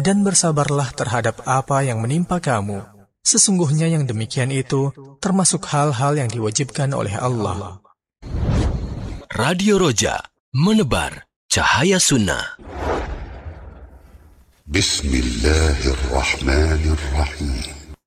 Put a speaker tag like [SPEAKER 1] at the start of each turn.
[SPEAKER 1] dan bersabarlah terhadap apa yang menimpa kamu. Sesungguhnya yang demikian itu termasuk hal-hal yang diwajibkan oleh Allah.
[SPEAKER 2] Radio Roja, menebar cahaya sunnah.
[SPEAKER 3] Bismillahirrahmanirrahim.